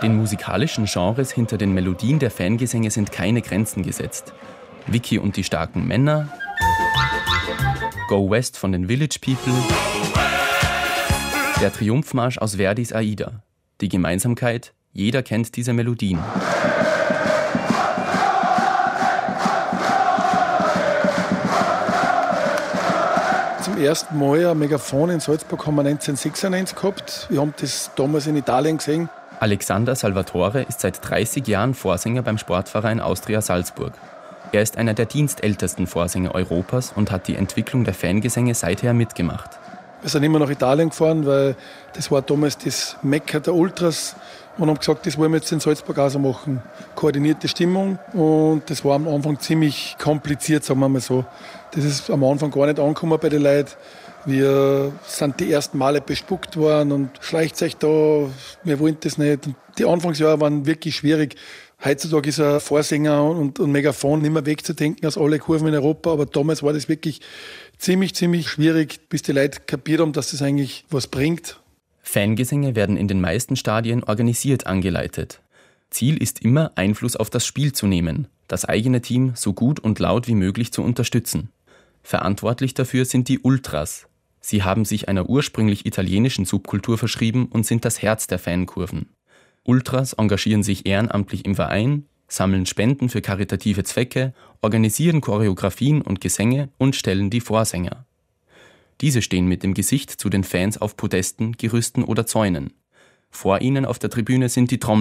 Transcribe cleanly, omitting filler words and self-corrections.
Den musikalischen Genres hinter den Melodien der Fangesänge sind keine Grenzen gesetzt. Vicky und die starken Männer, Go West von den Village People, der Triumphmarsch aus Verdis Aida. Die Gemeinsamkeit: jeder kennt diese Melodien. Zum ersten Mal ein Megafon in Salzburg haben wir 1996 gehabt. Wir haben das damals in Italien gesehen. Alexander Salvatore ist seit 30 Jahren Vorsänger beim Sportverein Austria Salzburg. Er ist einer der dienstältesten Vorsänger Europas und hat die Entwicklung der Fangesänge seither mitgemacht. Wir sind immer nach Italien gefahren, weil das war damals das Mekka der Ultras und haben gesagt, das wollen wir jetzt in Salzburg auch so machen. Koordinierte Stimmung, und das war am Anfang ziemlich kompliziert, sagen wir mal so. Das ist am Anfang gar nicht angekommen bei den Leuten. Wir sind die ersten Male bespuckt worden und schleicht euch da, wir wollen das nicht. Und die Anfangsjahre waren wirklich schwierig. Heutzutage ist ein Vorsänger und Megafon nicht mehr wegzudenken aus alle Kurven in Europa, aber damals war das wirklich ziemlich schwierig, bis die Leute kapiert haben, dass das eigentlich was bringt. Fangesänge werden in den meisten Stadien organisiert angeleitet. Ziel ist immer, Einfluss auf das Spiel zu nehmen, das eigene Team so gut und laut wie möglich zu unterstützen. Verantwortlich dafür sind die Ultras. Sie haben sich einer ursprünglich italienischen Subkultur verschrieben und sind das Herz der Fankurven. Ultras engagieren sich ehrenamtlich im Verein, sammeln Spenden für karitative Zwecke, organisieren Choreografien und Gesänge und stellen die Vorsänger. Diese stehen mit dem Gesicht zu den Fans auf Podesten, Gerüsten oder Zäunen. Vor ihnen auf der Tribüne sind die Trommler.